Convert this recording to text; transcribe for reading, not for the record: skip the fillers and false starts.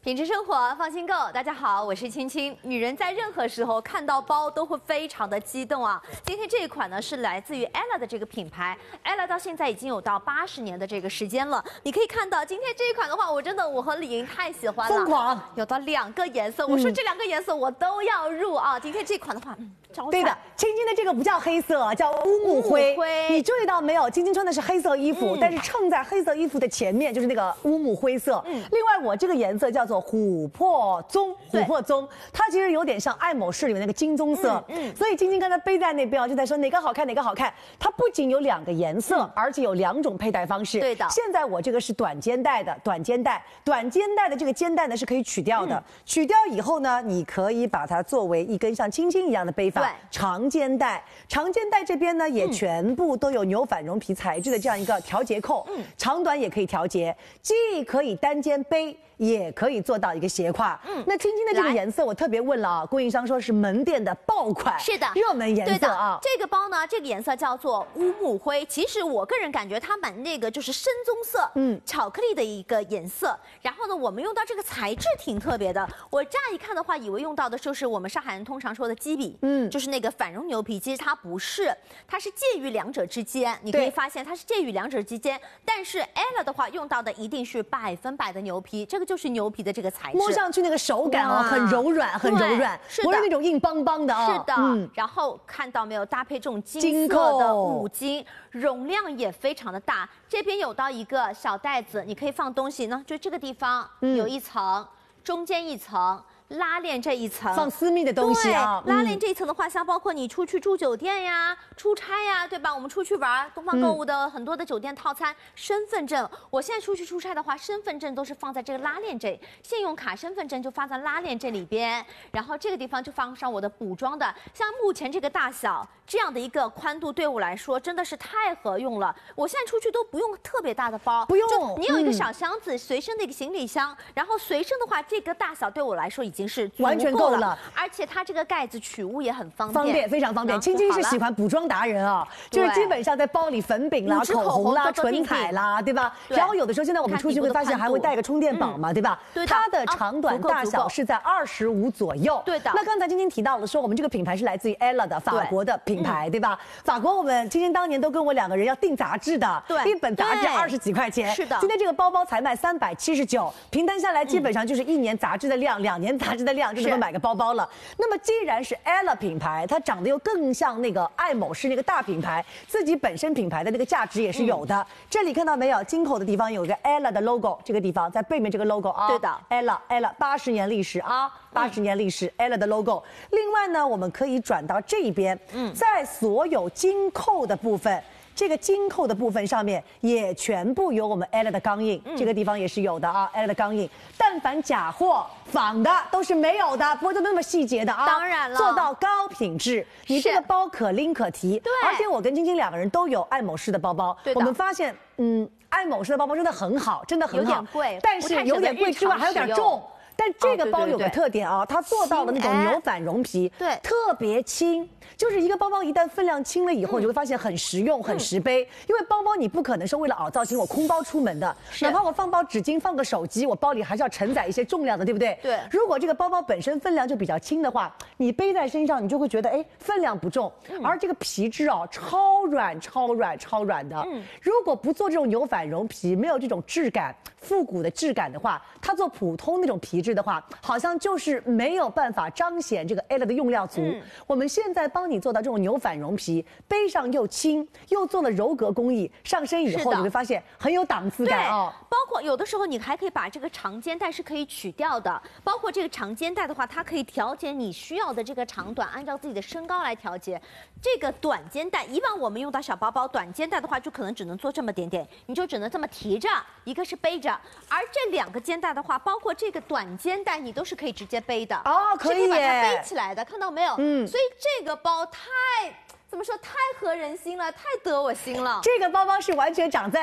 品质生活，放心购。大家好，我是青青。女人在任何时候看到包都会非常的激动啊。今天这一款呢是来自于 Ella 的这个品牌 ，Ella 到现在已经有到80年的这个时间了。你可以看到今天这一款的话，我和李莹太喜欢了， 疯狂， 有到2个颜色，我说这2个颜色我都要入啊。今天这款的话， 对的，青青的这个不叫黑色，叫乌木灰。你注意到没有？青青穿的是黑色衣服，但是衬在黑色衣服的前面就是那个乌木灰色。另外我这个颜色叫做琥珀棕，它其实有点像爱某仕里面那个金棕色。所以青青刚才背在那边就在说哪个好看哪个好看。它不仅有2个颜色，而且有2种佩戴方式。 对的。 现在我这个是短肩带的，短肩带的这个肩带呢是可以取掉的。取掉以后呢，你可以把它作为一根像青青一样的背法。长肩带这边呢也全部都有牛反绒皮材质的这样一个调节扣，长短也可以调节，既可以单肩背，也可以做到一个斜挎。那青青的这个颜色我特别问了啊，供应商说是门店的爆款， 是的， 热门颜色啊。 这个包呢，这个颜色叫做乌木灰。其实我个人感觉它蛮那个就是深棕色，巧克力的一个颜色。然后呢，我们用到这个材质挺特别的。我乍一看的话，以为用到的就是我们上海人通常说的基比，就是那个反绒牛皮，其实它不是，它是介于2者之间。你可以发现它是介于2者之间，但是 Ella 的话用到的一定是100%的牛皮，这个就是牛皮的这个材质， 摸上去那个手感啊，很柔软，很柔软，不是那种硬邦邦的啊。 是的，然后看到没有，搭配这种金色的五金，容量也非常的大。这边有到一个小袋子，你可以放东西呢，就这个地方有一层，中间一层。拉链这一层放私密的东西啊， 拉链这一层的话，像包括你出去住酒店呀、出差呀，对吧？我们出去玩，东方购物的很多的酒店套餐，身份证，我现在出去出差的话，身份证都是放在这个拉链这，信用卡、身份证就放在拉链这里边，然后这个地方就放上我的补妆的，像目前这个大小，这样的一个宽度对我来说真的是太合用了。我现在出去都不用特别大的包， 不用， 你有一个小箱子，随身的一个行李箱，然后随身的话，这个大小对我来说已经是完全够了， 而且它这个盖子取物也很方便， 非常方便。青青是喜欢补妆达人啊，就是基本上在包里粉饼啦、口红啦、唇彩啦，对吧？然后有的时候现在我们出去会发现还会带个充电宝嘛，对吧？它的长短大小是在25左右。 对的。 那刚才青青提到了说，我们这个品牌是来自于 Ella 的法国的品牌，对吧？法国我们青青当年都跟我2个人要订杂志的，一本杂志20几块钱。 是的。 今天这个包包才卖379，平摊下来基本上就是1年杂志的量，2年杂志的量。就能够买个包包了。那么既然是 Ella 品牌，它长得又更像那个爱某仕那个大品牌，自己本身品牌的那个价值也是有的。这里看到没有？金口的地方有一个 Ella 的 logo， 这个地方在背面这个 logo 啊。 对的 ，Ella 80年历史啊，80年历史 Ella 的 logo。另外呢，我们可以转到这一边，在所有金扣的部分。这个金扣的部分上面也全部有我们 Ella 的钢印，这个地方也是有的啊 ，Ella 的钢印。但凡假货仿的都是没有的，不会做那么细节的啊。 当然了， 做到高品质。你这个包可拎可提， 对。 而且我跟青青2个人都有爱某仕的包包，我们发现，爱某仕的包包真的很好，真的很好， 有点贵， 但是有点贵之外还有点重。但这个包有个特点啊，它做到了那种牛反绒皮， 对， 特别轻。就是一个包包一旦分量轻了以后，你会发现很实用、很实背。因为包包你不可能是为了凹造型我空包出门的，哪怕我放包纸巾、放个手机，我包里还是要承载一些重量的，对不对？ 对。 如果这个包包本身分量就比较轻的话，你背在身上，你就会觉得分量不重，而这个皮质超软的。如果不做这种牛反绒皮，没有这种质感、复古的质感的话，它做普通那种皮质的话，好像就是没有办法彰显这个 Ella 的用料足。我们现在帮你做到这种牛反绒皮，背上又轻，又做了柔格工艺，上身以后你会发现很有档次感哦。 包括有的时候你还可以把这个长肩带是可以取掉的，包括这个长肩带的话，它可以调节你需要的这个长短，按照自己的身高来调节。这个短肩带，以往我们用到小包包，短肩带的话就可能只能做这么点点，你就只能这么提着，一个是背着，而这2个肩带的话，包括这个短肩带，你都是可以直接背的哦，可以把它背起来的，看到没有？所以这个包怎么说太合人心了，太得我心了。 这个包包是完全长在